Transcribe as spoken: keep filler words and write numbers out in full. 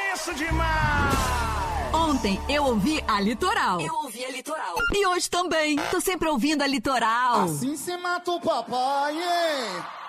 isso demais! Ontem eu ouvi a Litoral. Eu ouvi a Litoral. E hoje também. Tô sempre ouvindo a Litoral. Assim cê mata o papai, hein?